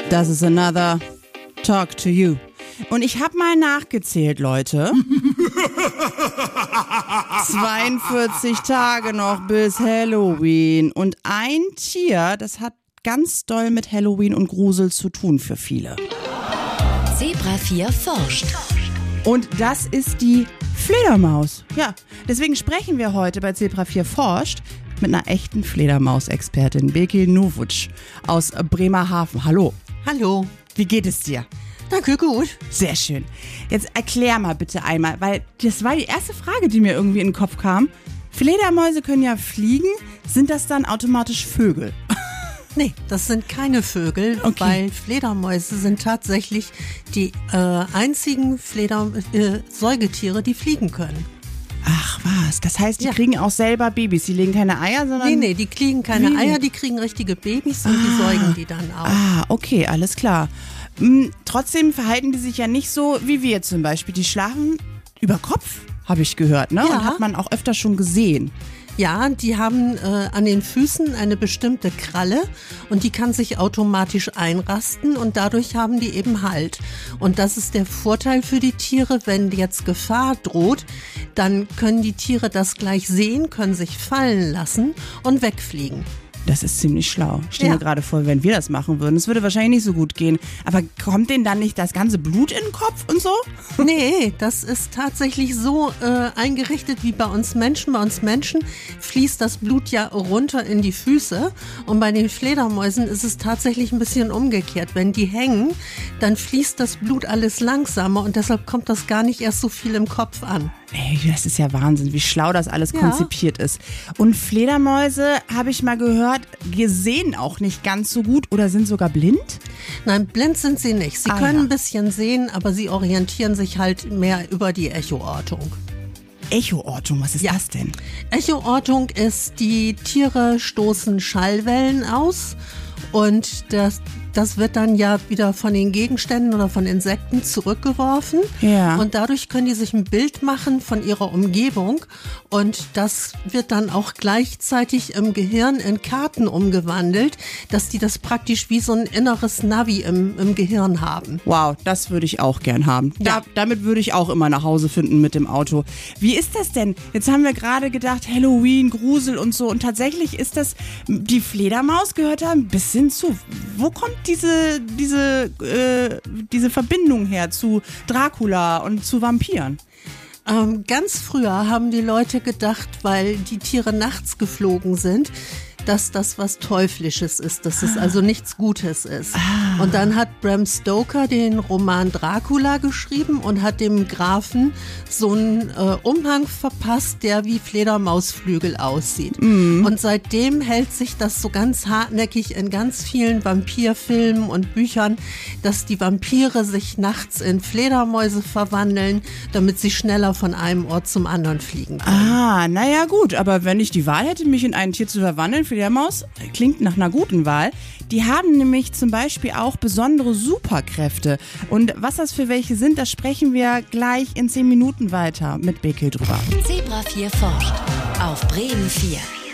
Das ist another Talk to You. Und ich habe mal nachgezählt, Leute. 42 Tage noch bis Halloween. Und ein Tier, das hat ganz doll mit Halloween und Grusel zu tun für viele. Zebra 4 forscht. Und das ist die Fledermaus. Ja, deswegen sprechen wir heute bei Zebra 4 forscht mit einer echten Fledermaus-Expertin, Beke Nowutsch aus Bremerhaven. Hallo. Hallo. Wie geht es dir? Danke, gut. Sehr schön. Jetzt erklär mal bitte einmal, weil das war die erste Frage, die mir irgendwie in den Kopf kam. Fledermäuse können ja fliegen. Sind das dann automatisch Vögel? Nee, das sind keine Vögel, Okay. weil Fledermäuse sind tatsächlich die einzigen Säugetiere, die fliegen können. Ach was, das heißt, die Ja. kriegen auch selber Babys. Die legen keine Eier, sondern... Nee, die kriegen keine Wie? Eier, die kriegen richtige Babys und die säugen die dann auch. Ah, okay, alles klar. Trotzdem verhalten die sich ja nicht so wie wir zum Beispiel. Die schlafen über Kopf, habe ich gehört, ne? Ja. Und hat man auch öfter schon gesehen. Ja, die haben an den Füßen eine bestimmte Kralle und die kann sich automatisch einrasten und dadurch haben die eben Halt. Und das ist der Vorteil für die Tiere, wenn jetzt Gefahr droht, dann können die Tiere das gleich sehen, können sich fallen lassen und wegfliegen. Das ist ziemlich schlau. Ich stelle Ja. mir gerade vor, wenn wir das machen würden. Es würde wahrscheinlich nicht so gut gehen. Aber kommt denen dann nicht das ganze Blut in den Kopf und so? Nee, das ist tatsächlich so eingerichtet wie bei uns Menschen. Bei uns Menschen fließt das Blut ja runter in die Füße und bei den Fledermäusen ist es tatsächlich ein bisschen umgekehrt. Wenn die hängen, dann fließt das Blut alles langsamer und deshalb kommt das gar nicht erst so viel im Kopf an. Ey, das ist ja Wahnsinn, wie schlau das alles Ja. konzipiert ist. Und Fledermäuse, habe ich mal gehört, sehen auch nicht ganz so gut oder sind sogar blind? Nein, blind sind sie nicht. Sie Ah, können ja. ein bisschen sehen, aber sie orientieren sich halt mehr über die Echoortung. Echoortung, was ist Ja. das denn? Echoortung ist, die Tiere stoßen Schallwellen aus und das wird dann ja wieder von den Gegenständen oder von Insekten zurückgeworfen. Ja. Und dadurch können die sich ein Bild machen von ihrer Umgebung und das wird dann auch gleichzeitig im Gehirn in Karten umgewandelt, dass die das praktisch wie so ein inneres Navi im Gehirn haben. Wow, das würde ich auch gern haben. Ja. Damit würde ich auch immer nach Hause finden mit dem Auto. Wie ist das denn? Jetzt haben wir gerade gedacht, Halloween, Grusel und so. Und tatsächlich ist das, die Fledermaus gehört da ein bisschen zu. Wo kommt diese Verbindung her zu Dracula und zu Vampiren? Ganz früher haben die Leute gedacht, weil die Tiere nachts geflogen sind, dass das was Teuflisches ist, dass es also nichts Gutes ist. Und dann hat Bram Stoker den Roman Dracula geschrieben und hat dem Grafen so einen Umhang verpasst, der wie Fledermausflügel aussieht. Und seitdem hält sich das so ganz hartnäckig in ganz vielen Vampirfilmen und Büchern, dass die Vampire sich nachts in Fledermäuse verwandeln, damit sie schneller von einem Ort zum anderen fliegen können. Ah, naja gut, aber wenn ich die Wahl hätte, mich in ein Tier zu verwandeln, Fledermaus, klingt nach einer guten Wahl. Die haben nämlich zum Beispiel auch besondere Superkräfte. Und was das für welche sind, das sprechen wir gleich in 10 Minuten weiter mit Beke drüber. Zebra 4 forscht. Auf Bremen 4.